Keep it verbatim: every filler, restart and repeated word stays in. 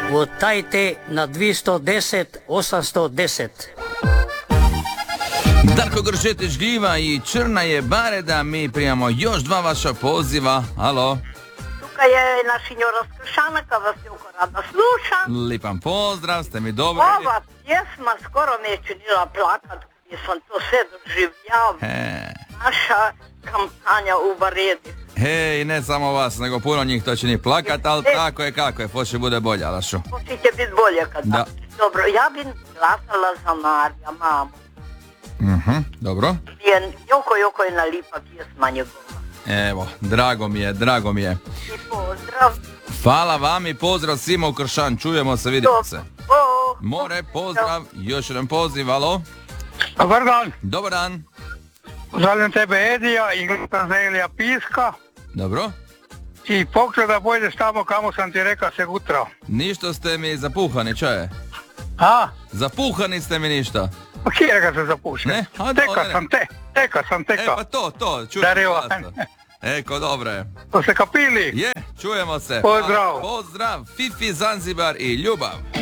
Votajte na dvjesto deset osamsto deset. Darko Gršetić Gljiva i Črna je Bareda, mi primamo još dva vaša poziva. Alo. Tukaj je našinjora s Kršanaka, vas je ukorada slušam. Lipan pozdrav, ste mi dobri. Ova pjesma skoro me je činila plakat, gdje sam to sve doživljao. He. Naša kampanja u Baredi. Hej, ne samo vas, nego puno njih to će njih plakat, ali tako je kako je, poslije bude bolje, Alašu. Poslije će biti bolje kad da. Dobro, ja bi glasala za Marija, mamu. Mhm, dobro. Je, joko, joko je na lipa pjesma njegova. Evo, drago mi je, drago mi je. I pozdrav. Hvala vam i pozdrav svima u Kršan, čujemo se, vidimo se. O, More, pozdrav, još jedan poziv, alo. Dobar dan. Dobar dan. Pozdravljam tebe Edija i gledam za Elija Piska. Dobro. I pokušaj da pojedeš tamo kamo sam ti rekao se utra. Ništo ste mi zapuhani, čo je? A? Zapuhani ste mi ništa. Pa kje ga se zapušao? Ne? A, teka ne, ne. sam te, teka sam teka. E pa to, to, čujemo se. Eko, dobro je. To se kapili? Je, čujemo se. Pozdrav. Pozdrav, Fifi, Zanzibar i ljubav.